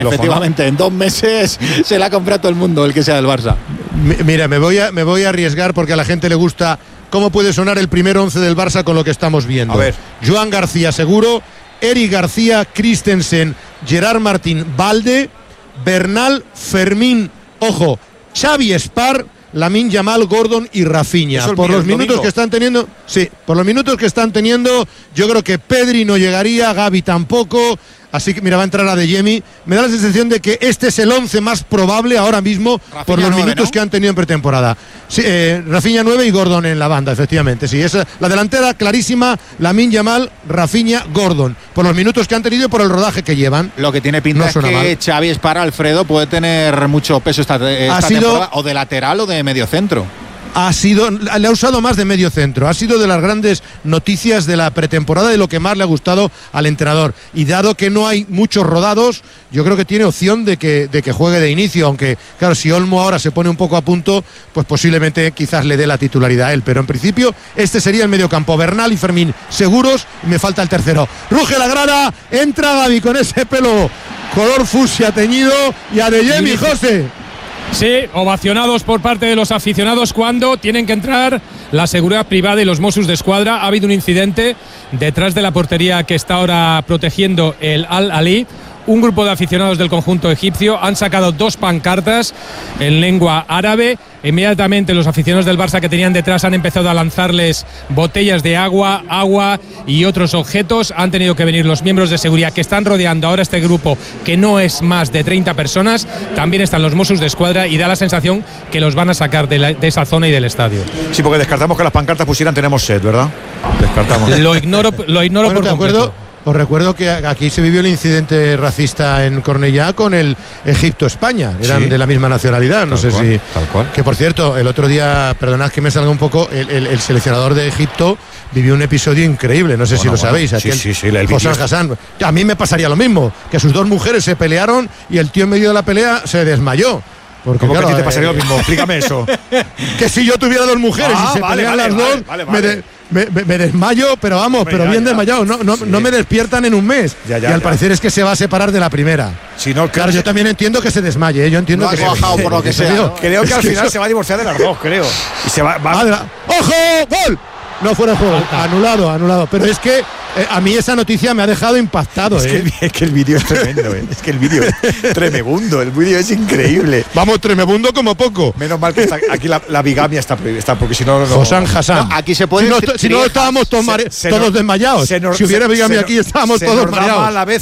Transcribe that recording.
Efectivamente, en 2 meses se la ha comprado todo el mundo, el que sea del Barça. Mira, me voy a arriesgar porque a la gente le gusta cómo puede sonar el primer 11 del Barça con lo que estamos viendo. A ver. Joan García seguro, Eric García, Christensen, Gerard Martín, Balde, Bernal, Fermín, ojo, Xavi Espar, Lamine Yamal, Gordon y Rafinha. Por los minutos que están teniendo, yo creo que Pedri no llegaría, Gavi tampoco. Así que mira, va a entrar a Adeyemi. Me da la sensación de que este es el 11 más probable ahora mismo, Rafinha por los 9, minutos, ¿no?, que han tenido en pretemporada. Sí, Rafinha 9 y Gordon en la banda, efectivamente. Sí, es la delantera clarísima, Lamine Yamal, Rafinha, Gordon. Por los minutos que han tenido y por el rodaje que llevan. Lo que tiene pinta es que Xavi Espar, Alfredo, puede tener mucho peso esta temporada, o de lateral o de medio centro. Le ha usado más de medio centro. Ha sido de las grandes noticias de la pretemporada, de lo que más le ha gustado al entrenador. Y dado que no hay muchos rodados, yo creo que tiene opción de que juegue de inicio. Aunque, claro, si Olmo ahora se pone un poco a punto, pues posiblemente quizás le dé la titularidad a él. Pero en principio, este sería el mediocampo. Bernal y Fermín seguros. Y me falta el tercero. Ruge la grada. Entra Gavi con ese pelo color fucsia teñido. Y Adeyemi, José. Sí, ovacionados por parte de los aficionados cuando tienen que entrar la seguridad privada y los Mossos de Escuadra. Ha habido un incidente detrás de la portería que está ahora protegiendo el Al-Ali. Un grupo de aficionados del conjunto egipcio han sacado 2 pancartas en lengua árabe. Inmediatamente los aficionados del Barça que tenían detrás han empezado a lanzarles botellas de agua y otros objetos. Han tenido que venir los miembros de seguridad que están rodeando ahora este grupo, que no es más de 30 personas. También están los Mossos de Escuadra y da la sensación que los van a sacar de esa zona y del estadio. Sí, porque descartamos que las pancartas pusieran "tenemos sed", ¿verdad? Descartamos. Lo ignoro bueno, por completo. Os recuerdo que aquí se vivió el incidente racista en Cornellá con el Egipto-España. Eran de la misma nacionalidad, no sé si... Tal cual. Que por cierto, el otro día, perdonad que me salga un poco, el seleccionador de Egipto vivió un episodio increíble, no sé si lo sabéis. Sí, Hossam Hassan. A mí me pasaría lo mismo, que sus 2 mujeres se pelearon y el tío en medio de la pelea se desmayó. Porque, ¿cómo claro, que a ti te pasaría lo mismo? Explícame eso. Que si yo tuviera 2 mujeres y se pelean las dos, me desmayo, pero vamos, hombre, bien desmayado. No me despiertan en un mes. Y al parecer es que se va a separar de la primera. Si no, claro, yo también entiendo que se desmaye. Yo entiendo que se desmaye. Por lo que sea, ¿no? Creo que al final se va a divorciar de las dos, creo. Y se va. ¡Ojo! ¡Gol! No, fuera de juego. Anulado. Pero es que a mí esa noticia me ha dejado impactado. Es que el vídeo es tremendo. Es que el vídeo es tremebundo. El vídeo es increíble. Vamos, tremebundo como poco. Menos mal que aquí la bigamia está prohibida, porque si no. Hossam Hassan. No, aquí se puede. Si no estábamos todos desmayados. Si hubiera bigamia aquí, estábamos todos mareados.